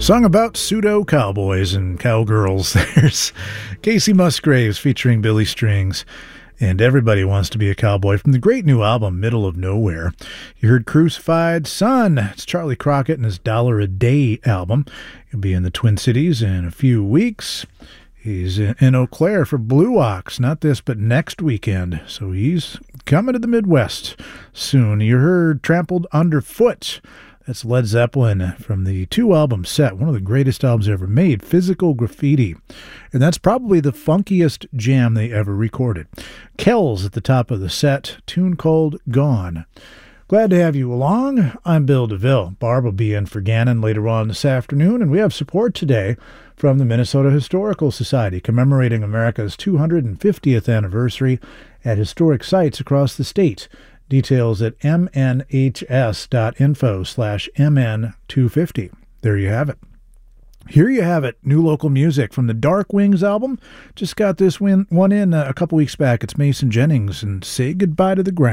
Song about pseudo-cowboys and cowgirls. There's Casey Musgraves featuring Billy Strings, and Everybody Wants to Be a Cowboy from the great new album, Middle of Nowhere. You heard Crucified Son. It's Charlie Crockett and his Dollar a Day album. He'll be in the Twin Cities in a few weeks. He's in Eau Claire for Blue Ox, not this, but next weekend. So he's coming to the Midwest soon. You heard Trampled Underfoot. That's Led Zeppelin from the two-album set, one of the greatest albums ever made, Physical Graffiti. And that's probably the funkiest jam they ever recorded. Kells at the top of the set, tune called Gone. Glad to have you along. I'm Bill DeVille. Barb will be in for Gannon later on this afternoon, and we have support today from the Minnesota Historical Society, commemorating America's 250th anniversary at historic sites across the state. Details at mnhs.info/mn250. There you have it. Here you have it. New local music from the Dark Wings album. Just got this one in a couple weeks back. It's Mason Jennings and Say Goodbye to the Ground.